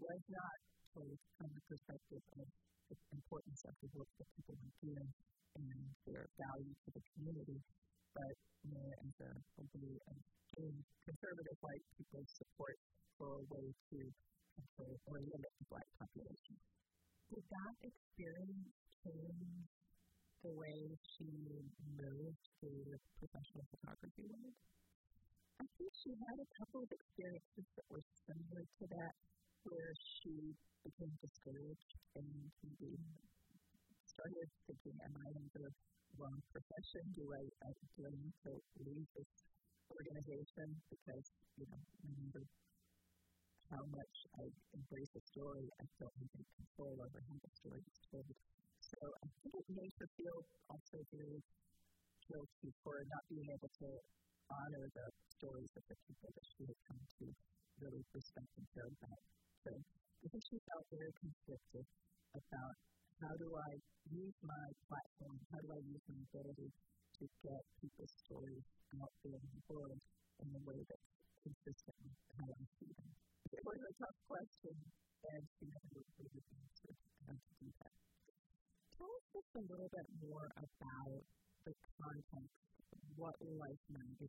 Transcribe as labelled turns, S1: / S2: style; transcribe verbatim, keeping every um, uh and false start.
S1: was not told from the perspective of the importance of the work that people were doing and their value to the community, but more as a, a way of getting conservative white people's support for a way to control or limit the black population.
S2: Did that experience change the way she moved through the professional photography world?
S1: I think she had a couple of experiences that were similar to that, where she became discouraged and maybe started thinking, am I in the wrong profession? Do I, I, do I need to leave this organization? Because, you know, no matter how much I embrace a story, I don't have any control over how the story is told. So I think it made her feel also very guilty for not being able to honor the stories of the people that she had come to really respect and care about. So I think she felt very conflicted about how do I use my platform, how do I use my ability to get people's stories out there in the world in a way that's consistent with how I see them. It was a tough question, and she never really answered how to do that.
S2: Tell us just a little bit more about the context, what Lifeline is